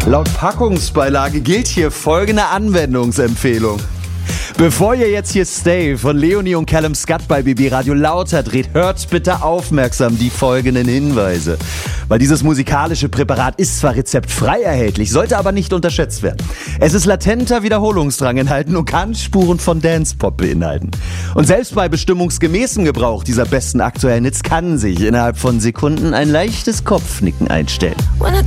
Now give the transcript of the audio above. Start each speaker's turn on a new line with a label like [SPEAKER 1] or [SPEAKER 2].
[SPEAKER 1] Laut Packungsbeilage gilt hier folgende Anwendungsempfehlung. Bevor ihr jetzt hier Stay von Leonie und Callum Scott bei BB Radio lauter dreht, hört bitte aufmerksam die folgenden Hinweise. Weil dieses musikalische Präparat ist zwar rezeptfrei erhältlich, sollte aber nicht unterschätzt werden. Es ist latenter Wiederholungsdrang enthalten und kann Spuren von Dance-Pop beinhalten. Und selbst bei bestimmungsgemäßem Gebrauch dieser besten aktuellen Hits kann sich innerhalb von Sekunden ein leichtes Kopfnicken einstellen.